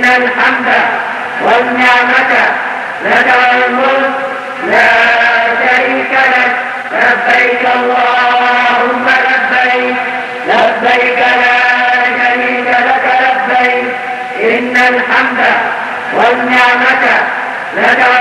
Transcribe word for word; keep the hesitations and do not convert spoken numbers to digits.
الحمد والنعمة لك والملك لا شريك لك. لبيك اللهم لبيك لبيك لا شريك لك لبيك إن الحمد والنعمة لك